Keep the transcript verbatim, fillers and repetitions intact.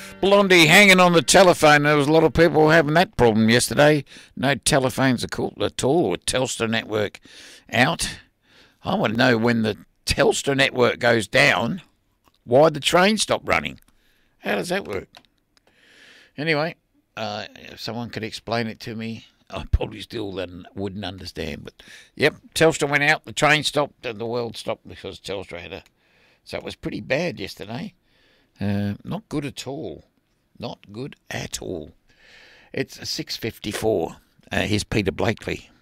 Blondie hanging on the telephone. There was a lot of people having that problem yesterday. No telephones at all with Telstra network out. I want to know when the Telstra network goes down, why the train stop running. How does that work? Anyway, uh, if someone could explain it to me, I probably still wouldn't understand. But, yep, Telstra went out, the train stopped, and the world stopped because Telstra had a... So it was pretty bad yesterday. Uh, not good at all. Not good at all. It's six fifty-four. Uh, here's Peter Blakely.